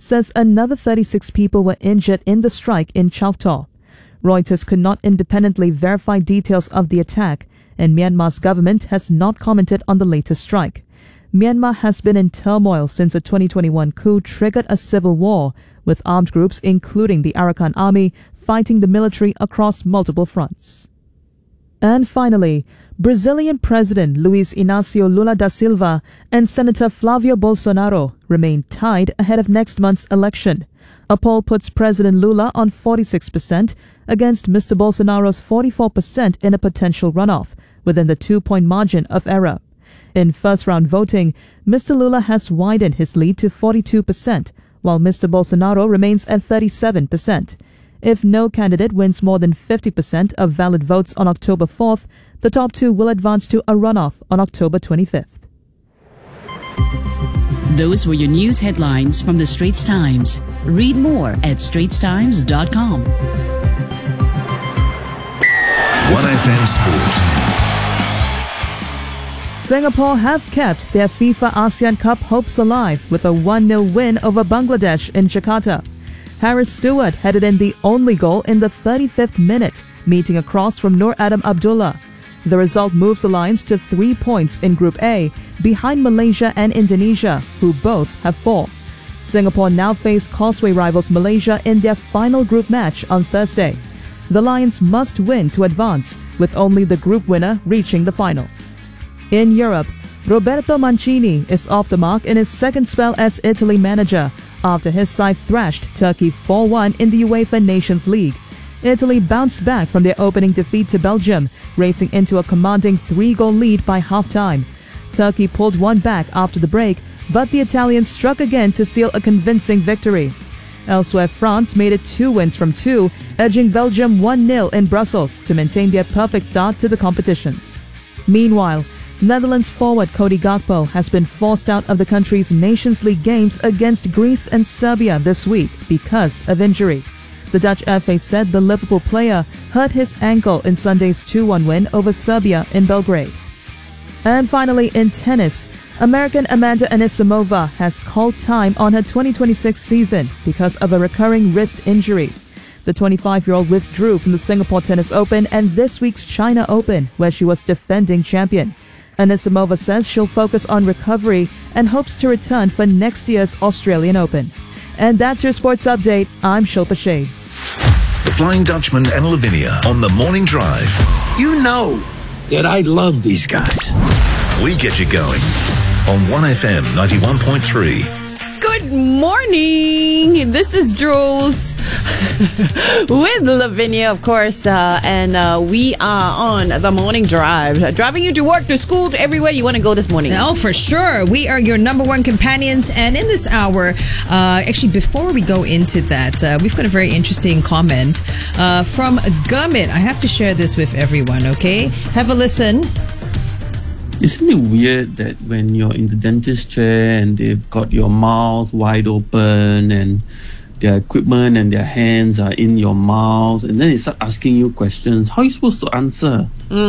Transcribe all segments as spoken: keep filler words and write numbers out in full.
says another thirty-six people were injured in the strike in Choctaw. Reuters could not independently verify details of the attack, and Myanmar's government has not commented on the latest strike. Myanmar has been in turmoil since a twenty twenty-one coup triggered a civil war, with armed groups including the Arakan Army fighting the military across multiple fronts. And finally, Brazilian President Luiz Inácio Lula da Silva and Senator Flávio Bolsonaro remain tied ahead of next month's election. A poll puts President Lula on forty-six percent against Mister Bolsonaro's forty-four percent in a potential runoff, within the two-point margin of error. In first-round voting, Mister Lula has widened his lead to forty-two percent, while Mister Bolsonaro remains at thirty-seven percent. If no candidate wins more than fifty percent of valid votes on October fourth, the top two will advance to a runoff on October twenty-fifth. Those were your news headlines from the Straits Times. Read more at straits times dot com. one F M Sport. Singapore have kept their FIFA ASEAN Cup hopes alive with a one nil win over Bangladesh in Jakarta. Harris Stewart headed in the only goal in the thirty-fifth minute, meeting a cross from Nur Adam Abdullah. The result moves the Lions to three points in Group A, behind Malaysia and Indonesia, who both have four. Singapore now face Causeway rivals Malaysia in their final group match on Thursday. The Lions must win to advance, with only the group winner reaching the final. In Europe, Roberto Mancini is off the mark in his second spell as Italy manager, after his side thrashed Turkey four one in the UEFA Nations League. Italy bounced back from their opening defeat to Belgium, racing into a commanding three-goal lead by half-time. Turkey pulled one back after the break, but the Italians struck again to seal a convincing victory. Elsewhere, France made it two wins from two, edging Belgium one nil in Brussels to maintain their perfect start to the competition. Meanwhile, Netherlands forward Cody Gakpo has been forced out of the country's Nations League games against Greece and Serbia this week because of injury. The Dutch F A said the Liverpool player hurt his ankle in Sunday's two one win over Serbia in Belgrade. And finally, in tennis, American Amanda Anisimova has called time on her twenty twenty-six season because of a recurring wrist injury. The twenty-five-year-old withdrew from the Singapore Tennis Open and this week's China Open, where she was defending champion. Anisimova says she'll focus on recovery and hopes to return for next year's Australian Open. And that's your sports update. I'm Shilpa Shades. The Flying Dutchman and Lavinia on the Morning Drive. You know that I love these guys. We get you going on one F M ninety-one point three. Good morning. This is Jules with Lavinia, of course, uh, and uh, we are on the Morning Drive, driving you to work, to school, to everywhere you want to go this morning. Oh, for sure. We are your number one companions, and in this hour, uh, actually, before we go into that, uh, we've got a very interesting comment uh, from Gurmit. I have to share this with everyone, okay? Have a listen. Isn't it weird that when you're in the dentist chair and they've got your mouth wide open and their equipment and their hands are in your mouth, and then they start asking you questions, how are you supposed to answer?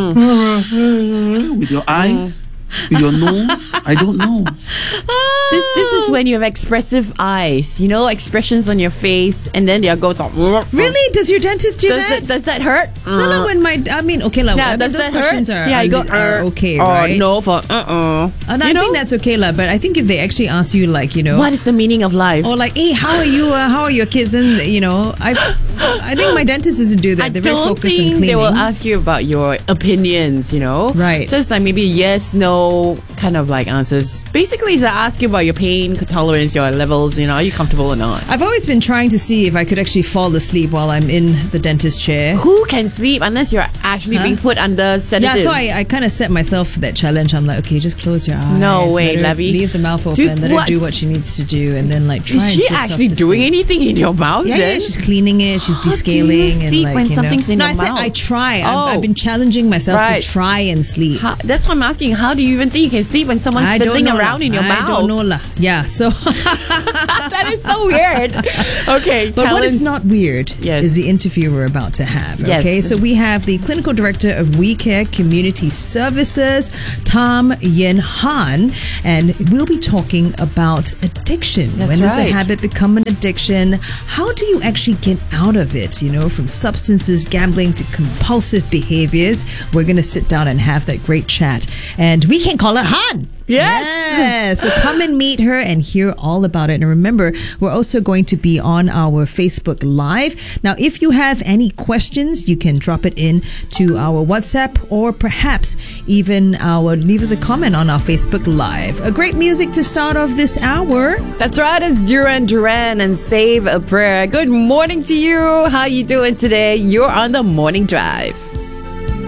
Mm. With your eyes? With your nose? I don't know. This this is when you have expressive eyes, you know, expressions on your face, and then they'll go to... Really? Does your dentist do does that? It, does that hurt? No, no, when my... I mean, okay, like, yeah, I mean, does those that questions hurt? are, yeah, you go, are, are okay, or right? no for uh-uh. And you I know? think that's okay, la, but I think if they actually ask you, like, you know... What is the meaning of life? Or like, hey, how are you? Uh, how are your kids? And, you know, I I think my dentist doesn't do that. I They're very don't focused on think cleaning. they will ask you about your opinions, you know? Right. Just like maybe yes, no kind of like answers. Basically, it's ask you about your pain tolerance, your levels, you know, are you comfortable or not? I've always been trying to see if I could actually fall asleep while I'm in the dentist chair. Who can sleep unless you're actually Huh? being put under sedative? Yeah, so I, I kind of set myself that challenge. I'm like, okay, just close your eyes. No way, let her Levy. Leave the mouth open, Dude, let what? her do what she needs to do, and then like try Is and she drift off actually to doing sleep. anything in your mouth Yeah, then? yeah, she's cleaning it. she's How do you descaling and sleep like when you know. something's in no, your I said mouth? I try. I've, Oh. I've been challenging myself Right. to try and sleep. How, that's why I'm asking. How do you even think you can sleep when someone's I don't fiddling know around lah. in your I mouth? don't know lah. Yeah, so That is so weird. Okay, but what is talents. not weird Yes. is the interview we're about to have. Yes. Okay, so we have the clinical director of WeCare Community Services, Tom Yen Han, and we'll be talking about addiction. That's when does right. a habit become an addiction? How do you actually get out of it? You know, from substances, gambling to compulsive behaviors. We're going to sit down and have that great chat, and we can call her Han. Yes. Yes. So come and meet her and hear all about it. And remember, we're also going to be on our Facebook Live. Now, if you have any questions, you can drop it in to our WhatsApp or perhaps even our leave us a comment on our Facebook Live. A great music to start off this hour. That's right. It's Duran Duran and Save a Prayer. Good morning to you. How you doing today? You're on the morning drive.